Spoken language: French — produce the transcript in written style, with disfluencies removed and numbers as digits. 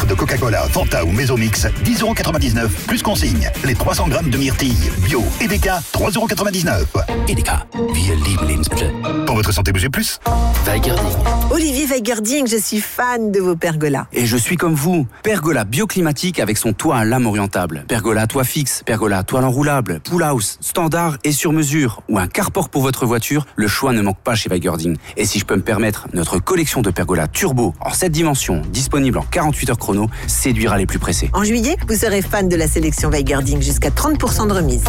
de Coca-Cola, Fanta ou Mezzomix, 10,99€ plus consigne. Les 300 grammes de myrtille, bio, EDK, 3,99€. EDK, wir lieben Lebensmittel. Pour votre santé, bougez plus. Weigerding. Olivier Weigerding, je suis fan de vos pergolas. Et je suis comme vous, pergola bioclimatique avec son toit à lame orientable. Pergola toit fixe, pergola toile enroulable, pull house, standard et sur mesure ou un carport pour votre voiture, le choix ne manque pas chez Weigerding. Et si je peux me permettre, notre collection de pergola turbo en 7 dimensions, disponible en 48 heures chrono, séduira les plus pressés. En juillet, vous serez fan de la sélection Weigerding jusqu'à 30% de remise.